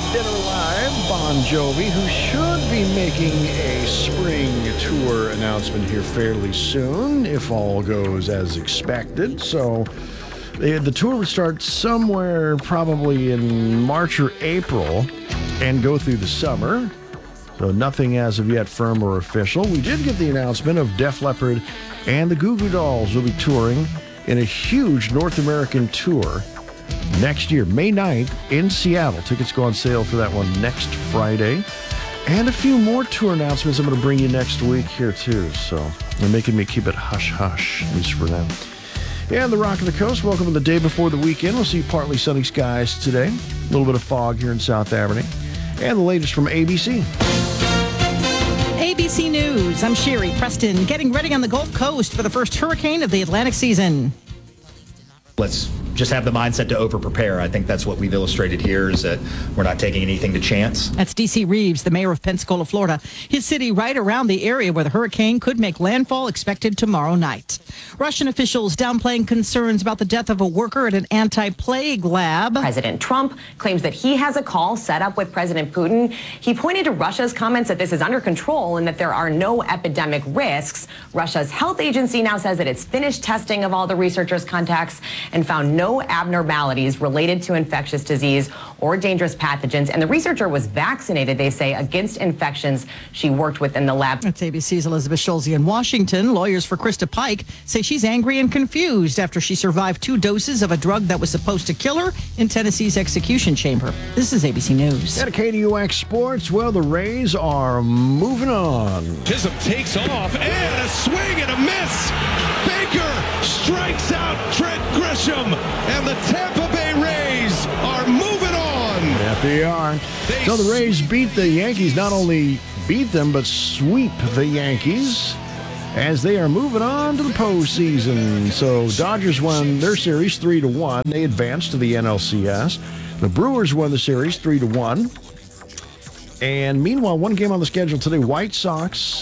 Dead or Alive, Bon Jovi, who should be making a spring tour announcement here fairly soon, if all goes as expected. So the tour would start somewhere probably in March or April and go through the summer. So nothing as of yet firm or official. We did get the announcement of Def Leppard and the Goo Goo Dolls will be touring in a huge North American tour next year, May 9th in Seattle. Tickets go on sale for that one next Friday. And a few more tour announcements I'm going to bring you next week here too. So they're making me keep it hush-hush, at least for now. And the Rock of the Coast, welcome to the day before the weekend. We'll see partly sunny skies today. A little bit of fog here in South Albany. And the latest from ABC. ABC News, I'm Sherry Preston, getting ready on the Gulf Coast for the first hurricane of the Atlantic season. Let's just have the mindset to over-prepare. I think that's what we've illustrated here, is that we're not taking anything to chance. That's D.C. Reeves, the mayor of Pensacola, Florida. His city right around the area where the hurricane could make landfall, expected tomorrow night. Russian officials downplaying concerns about the death of a worker at an anti-plague lab. President Trump claims that he has a call set up with President Putin. He pointed to Russia's comments that this is under control and that there are no epidemic risks. Russia's health agency now says that it's finished testing of all the researchers' contacts and found no abnormalities related to infectious disease or dangerous pathogens. And the researcher was vaccinated, they say, against infections she worked with in the lab. That's ABC's Elizabeth Schulze in Washington. Lawyers for Krista Pike say she's angry and confused after she survived 2 doses of a drug that was supposed to kill her in Tennessee's execution chamber. This is ABC News. At KDUX Sports, well, the Rays are moving on. Chisholm takes off and a swing and a miss. Baker strikes out Trent Grisham, and the Tampa Bay Rays are moving on. Yeah, they are. So the Rays beat the Yankees, not only beat them, but sweep the Yankees as they are moving on to the postseason. So Dodgers won their series 3-1. They advanced to the NLCS. The Brewers won the series 3-1. And meanwhile, one game on the schedule today, White Sox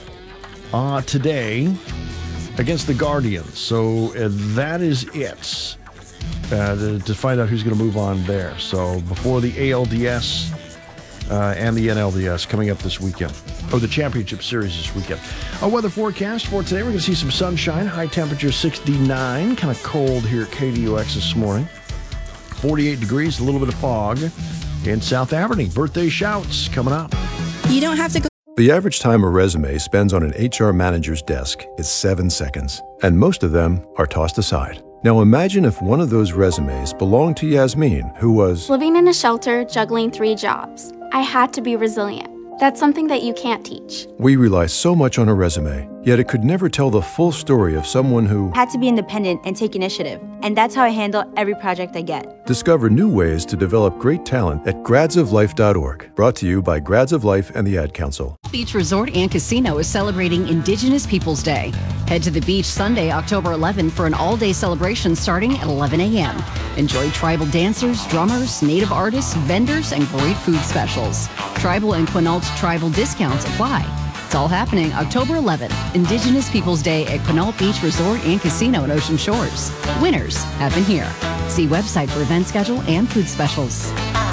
today against the Guardians. So that is it to find out who's going to move on there. So before the ALDS and the NLDS coming up this weekend. Oh, the championship series this weekend. Our weather forecast for today, we're going to see some sunshine. High temperature 69. Kind of cold here at KDUX this morning. 48 degrees, a little bit of fog in South Albany. Birthday shouts coming up. You don't have to go. The average time a resume spends on an HR manager's desk is 7 seconds, and most of them are tossed aside. Now imagine if one of those resumes belonged to Yasmin, who was living in a shelter, juggling 3 jobs. I had to be resilient. That's something that you can't teach. We rely so much on a resume, yet it could never tell the full story of someone who had to be independent and take initiative. And that's how I handle every project I get. Discover new ways to develop great talent at gradsoflife.org. Brought to you by Grads of Life and the Ad Council. Beach Resort and Casino is celebrating Indigenous Peoples Day. Head to the beach Sunday, October 11th for an all-day celebration starting at 11 a.m. Enjoy tribal dancers, drummers, native artists, vendors, and great food specials. Tribal and Quinault tribal discounts apply. It's all happening October 11th, Indigenous Peoples Day at Quinault Beach Resort and Casino in Ocean Shores. Winners happen here. See website for event schedule and food specials.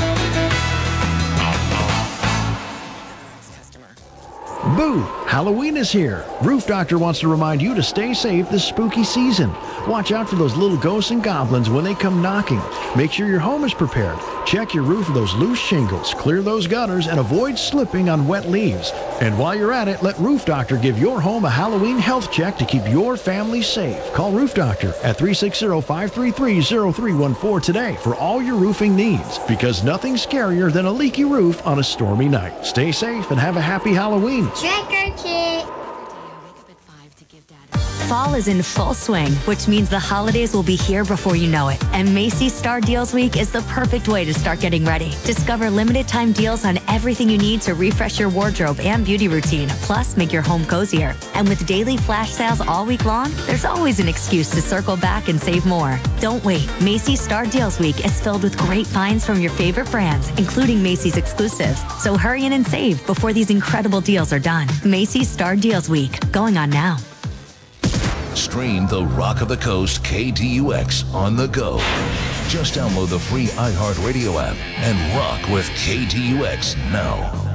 Boo! Halloween is here. Roof Doctor wants to remind you to stay safe this spooky season. Watch out for those little ghosts and goblins when they come knocking. Make sure your home is prepared. Check your roof for those loose shingles, clear those gutters, and avoid slipping on wet leaves. And while you're at it, let Roof Doctor give your home a Halloween health check to keep your family safe. Call Roof Doctor at 360-533-0314 today for all your roofing needs, because nothing's scarier than a leaky roof on a stormy night. Stay safe and have a happy Halloween. Trick or treat. Fall is in full swing, which means the holidays will be here before you know it. And Macy's Star Deals Week is the perfect way to start getting ready. Discover limited time deals on everything you need to refresh your wardrobe and beauty routine, plus make your home cozier. And with daily flash sales all week long, there's always an excuse to circle back and save more. Don't wait. Macy's Star Deals Week is filled with great finds from your favorite brands, including Macy's exclusives. So hurry in and save before these incredible deals are done. Macy's Star Deals Week, going on now. Stream the Rock of the Coast KDUX on the go. Just download the free iHeartRadio app and rock with KTUX now.